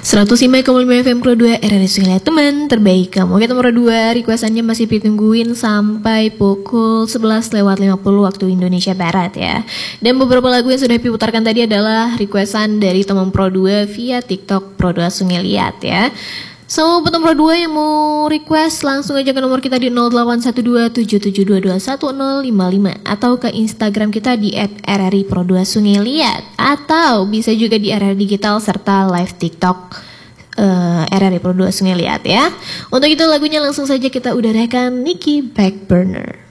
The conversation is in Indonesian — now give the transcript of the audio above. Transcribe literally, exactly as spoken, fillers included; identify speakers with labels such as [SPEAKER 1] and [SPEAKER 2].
[SPEAKER 1] seratus lima koma lima F M Pro dua R R I Sungai Liat, teman terbaik kamu. Kita nomor dua, requestannya masih ditungguin sampai pukul sebelas lewat lima puluh waktu Indonesia Barat ya. Dan beberapa lagu yang sudah diputarkan tadi adalah requestan dari teman Pro dua via TikTok Pro dua Sungai Liat ya. So, buat nomor dua yang mau request, langsung aja ke nomor kita di nol delapan satu dua tujuh tujuh dua dua satu nol lima lima atau ke Instagram kita di et r r i pro dua Sungai Liat, atau bisa juga di R R Digital serta live TikTok uh, R R I Pro dua Sungai Liat ya. Untuk itu lagunya langsung saja kita udarakan, Nicky Backburner.